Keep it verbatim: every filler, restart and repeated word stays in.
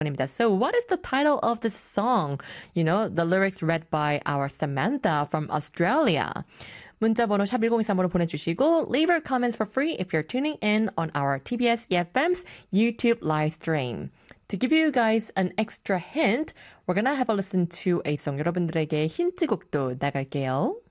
So what is the title of this song? You know, the lyrics read by our Samantha from Australia. 문자번호 샵 일공이삼으로 보내주시고 leave your comments for free if you're tuning in on our 티비에스 이에프엠's YouTube live stream. To give you guys an extra hint, we're gonna have a listen to a song. 여러분들에게 힌트곡도 나갈게요.